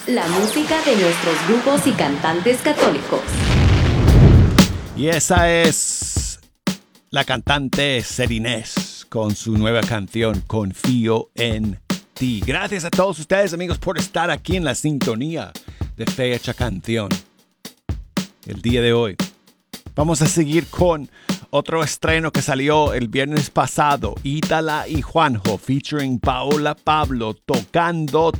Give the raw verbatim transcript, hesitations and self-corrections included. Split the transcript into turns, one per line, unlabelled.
La música de nuestros grupos y cantantes católicos.
Y esa es la cantante Serinés con su nueva canción Confío en ti. Gracias a todos ustedes, amigos, por estar aquí en la sintonía de Fe Hecha Canción. El día de hoy vamos a seguir con otro estreno que salió el viernes pasado, Ítala y Juanjo featuring Paola Pablo tocando